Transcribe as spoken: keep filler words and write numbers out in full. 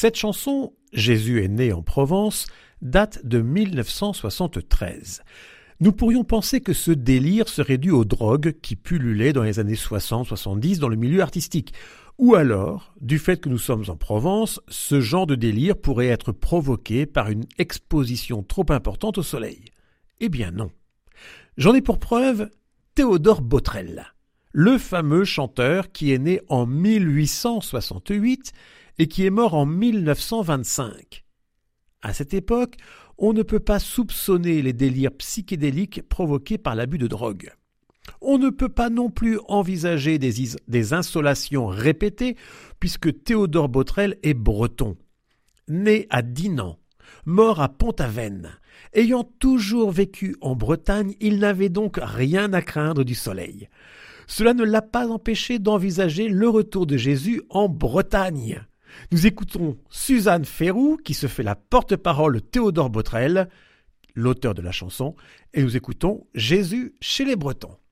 Cette chanson, Jésus est né en Provence, date de mille neuf cent soixante-treize. Nous pourrions penser que ce délire serait dû aux drogues qui pullulaient dans les années soixante soixante-dix dans le milieu artistique. Ou alors, du fait que nous sommes en Provence, ce genre de délire pourrait être provoqué par une exposition trop importante au soleil. Eh bien non. J'en ai pour preuve Théodore Botrel, le fameux chanteur qui est né en mille huit cent soixante-huit et qui est mort en mille neuf cent vingt-cinq. À cette époque, on ne peut pas soupçonner les délires psychédéliques provoqués par l'abus de drogue. On ne peut pas non plus envisager des, is- des insolations répétées puisque Théodore Botrel est breton. Né à Dinan, mort à Pont-Aven, ayant toujours vécu en Bretagne, il n'avait donc rien à craindre du soleil. Cela ne l'a pas empêché d'envisager le retour de Jésus en Bretagne. Nous écoutons Suzanne Ferrou qui se fait la porte-parole de Théodore Botrel, l'auteur de la chanson, et nous écoutons Jésus chez les Bretons.